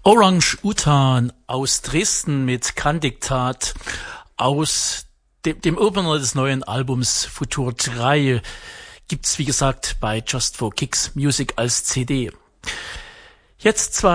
Orange Utan aus Dresden mit Kann-Diktat aus dem Opener des neuen Albums Futur 3 gibt's wie gesagt bei Just for Kicks Music als CD. Jetzt